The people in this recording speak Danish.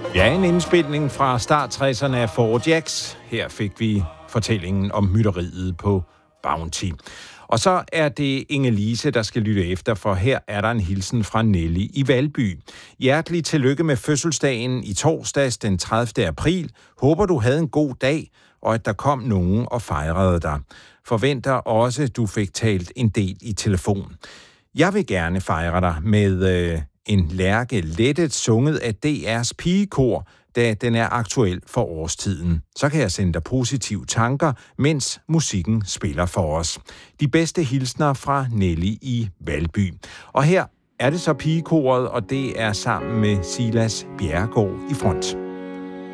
Ja, en indspilning fra start 60'erne af Four Jacks. Her fik vi fortællingen om mytteriet på Bounty. Og så er det Inge-Lise, der skal lytte efter, for her er der en hilsen fra Nelly i Valby. Hjertelig tillykke med fødselsdagen i torsdags den 30. april. Håber, du havde en god dag, og at der kom nogen og fejrede dig. Forventer også, du fik talt en del i telefon. Jeg vil gerne fejre dig med en Lærke Lettet sunget af DR's pigekor, da den er aktuel for årstiden. Så kan jeg sende dig positive tanker, mens musikken spiller for os. De bedste hilsner fra Nelly i Valby. Og her er det så pigekoret, og det er sammen med Silas Bjerregaard i front.